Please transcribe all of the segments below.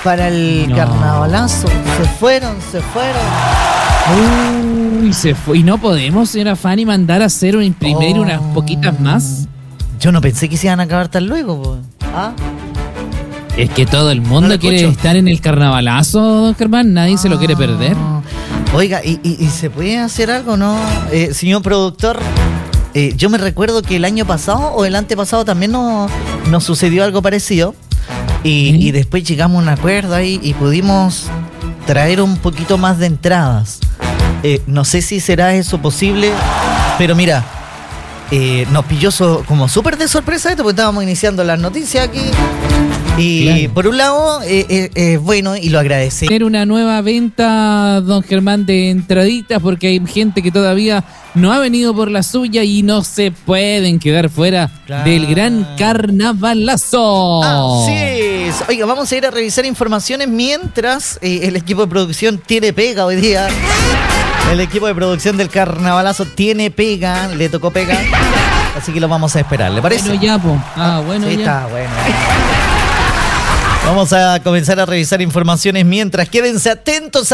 para el carnavalazo. Se fueron. Uy, se fue. ¿Y no podemos, señora Fanny, mandar a hacer o imprimir unas poquitas más? Yo no pensé que se iban a acabar tan luego, po. ¿Ah? Es que todo el mundo quiere estar en el carnavalazo, don Germán. Nadie se lo quiere perder. Oiga, ¿y se puede hacer algo, no? Señor productor, yo me recuerdo que el año pasado o el antepasado también nos sucedió algo parecido. Y después llegamos a un acuerdo ahí y pudimos traer un poquito más de entradas. No sé si será eso posible, pero mira, nos pilló como súper de sorpresa esto, porque estábamos iniciando las noticias aquí. Y claro, por un lado, bueno, y lo agradecemos. Tener una nueva venta, don Germán, de entraditas, porque hay gente que todavía no ha venido por la suya y no se pueden quedar fuera del gran carnavalazo. Así es. Oiga, vamos a ir a revisar informaciones mientras el equipo de producción tiene pega hoy día. El equipo de producción del carnavalazo tiene pega, le tocó pega. Así que lo vamos a esperar, ¿le parece? Bueno, ya, po. Bueno, sí, ya. Está bueno. Vamos a comenzar a revisar informaciones mientras. Quédense atentas,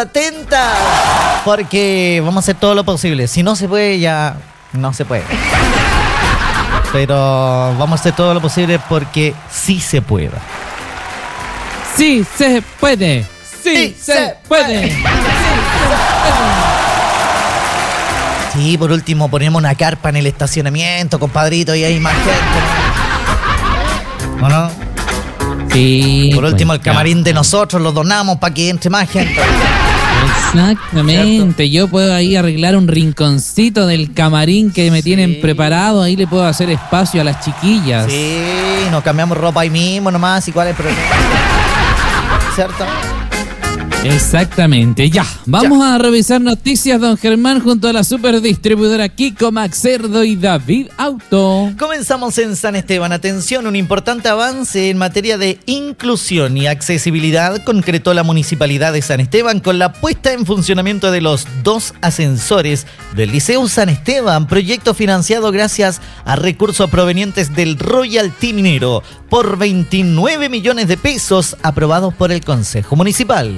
porque vamos a hacer todo lo posible. Si no se puede, ya no se puede. Pero vamos a hacer todo lo posible porque sí se pueda. Sí se puede. Sí se puede. Sí, por último ponemos una carpa en el estacionamiento, compadrito, y hay más gente, ¿no? ¿O no? Sí. Por último, el camarín de nosotros lo donamos para que entre más gente. Exactamente. ¿Cierto? Yo puedo ahí arreglar un rinconcito del camarín que me tienen preparado. Ahí le puedo hacer espacio a las chiquillas. Sí, nos cambiamos ropa ahí mismo nomás. ¿Y cuál es el problema? ¿Cierto? Exactamente, ya. Vamos a revisar noticias, don Germán, junto a la superdistribuidora Kiko, Max Cerdo y David Auto. Comenzamos en San Esteban. Atención, un importante avance en materia de inclusión y accesibilidad concretó la Municipalidad de San Esteban con la puesta en funcionamiento de los 2 ascensores del Liceo San Esteban, proyecto financiado gracias a recursos provenientes del Royalty Minero por 29 millones de pesos aprobados por el Consejo Municipal.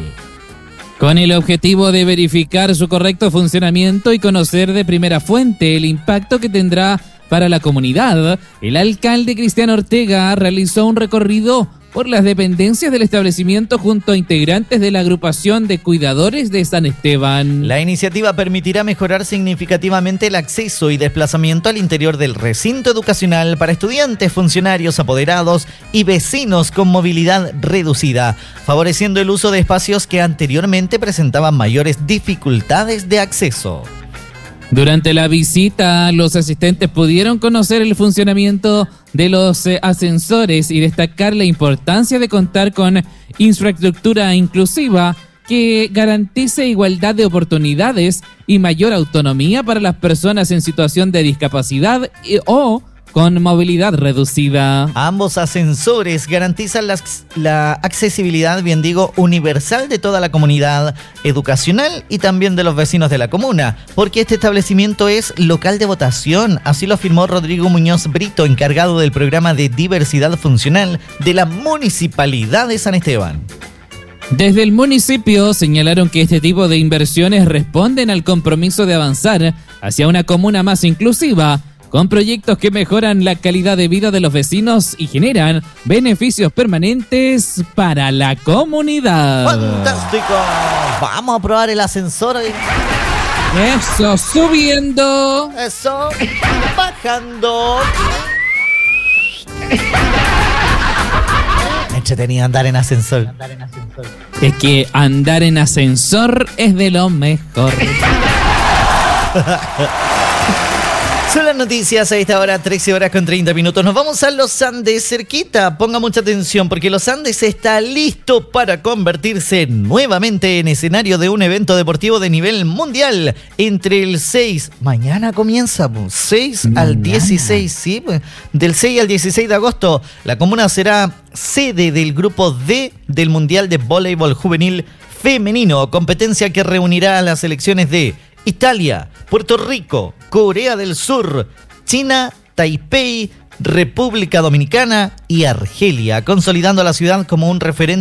Con el objetivo de verificar su correcto funcionamiento y conocer de primera fuente el impacto que tendrá para la comunidad, el alcalde Cristiano Ortega realizó un recorrido por las dependencias del establecimiento junto a integrantes de la agrupación de cuidadores de San Esteban. La iniciativa permitirá mejorar significativamente el acceso y desplazamiento al interior del recinto educacional para estudiantes, funcionarios, apoderados y vecinos con movilidad reducida, favoreciendo el uso de espacios que anteriormente presentaban mayores dificultades de acceso. Durante la visita, los asistentes pudieron conocer el funcionamiento de los ascensores y destacar la importancia de contar con infraestructura inclusiva que garantice igualdad de oportunidades y mayor autonomía para las personas en situación de discapacidad o con movilidad reducida. Ambos ascensores garantizan la accesibilidad, bien digo, universal de toda la comunidad educacional y también de los vecinos de la comuna, porque este establecimiento es local de votación, así lo afirmó Rodrigo Muñoz Brito, encargado del programa de diversidad funcional de la Municipalidad de San Esteban. Desde el municipio señalaron que este tipo de inversiones responden al compromiso de avanzar hacia una comuna más inclusiva, con proyectos que mejoran la calidad de vida de los vecinos y generan beneficios permanentes para la comunidad. ¡Fantástico! Vamos a probar el ascensor. Eso, subiendo. Eso, bajando. Entretenido andar en ascensor. Es que andar en ascensor es de lo mejor. Son las noticias a esta hora, 13:30. Nos vamos a Los Andes, cerquita. Ponga mucha atención porque Los Andes está listo para convertirse nuevamente en escenario de un evento deportivo de nivel mundial. Entre el 6, mañana comienza, 6 al 16, ¿sí? Del 6 al 16 de agosto, la comuna será sede del grupo D del Mundial de Voleibol Juvenil Femenino, competencia que reunirá a las selecciones de Italia, Puerto Rico, Corea del Sur, China, Taipei, República Dominicana y Argelia, consolidando a la ciudad como un referente